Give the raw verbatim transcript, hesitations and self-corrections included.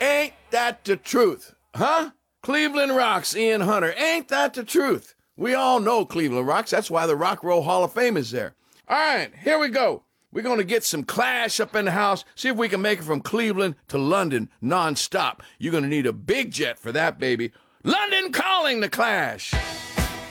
Ain't that the truth? Huh? Cleveland rocks, Ian Hunter. Ain't that the truth? We all know Cleveland rocks. That's why the Rock and Roll Hall of Fame is there. All right, here we go. We're going to get some Clash up in the house, see if we can make it from Cleveland to London nonstop. You're going to need a big jet for that, baby. London Calling, the Clash.